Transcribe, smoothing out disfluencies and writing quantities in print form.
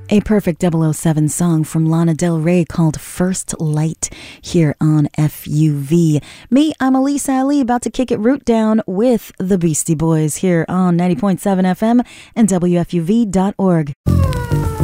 A perfect 007 song from Lana Del Rey called First Light here on FUV. Me, I'm Elisa Ali, about to kick it root down with the Beastie Boys here on 90.7 FM and WFUV.org.